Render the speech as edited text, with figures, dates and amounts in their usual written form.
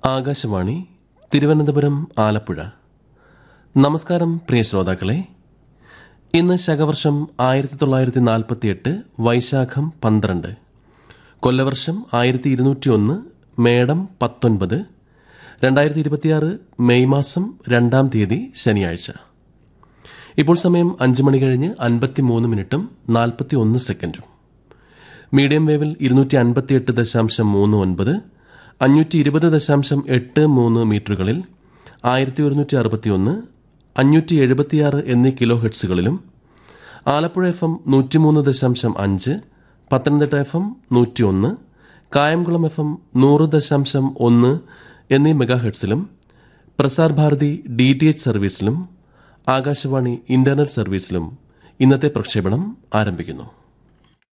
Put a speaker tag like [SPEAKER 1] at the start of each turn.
[SPEAKER 1] ആകാശവാണി തിരുവനന്തപുരം ആലപ്പുഴ. നമസ്കാരം പ്രിയ ശ്രോതാക്കളെ. ഇന്ന് ശകവർഷം 1948 വൈശാഖം 12, കൊല്ലവർഷം 1201 മേടം 19, 2026 മെയ് മാസം 2-ാം തീയതി ശനിയാഴ്ച. ഇപ്പോൾ സമയം 5 മണി കഴിഞ്ഞ് 53 41 സെക്കൻഡും. മീഡിയം വേവിൽ 258.39, 520.83 മീറ്ററുകളിൽ 1161, 576 എന്നീ kilo ഹെർട്സുകളിലും, Alappuzha FM 103.5, Pathanamthitta FM 101, Kayamkulam FM 100.1 എന്നീ മെഗാഹെർട്സിലും, പ്രസാർ ഭാരതി DTH സർവീസിലും, ആകാശവാണി ഇന്റർനെറ്റ് സർവീസിലും ഇന്നത്തെ പ്രക്ഷേപണം ആരംഭിക്കുന്നു.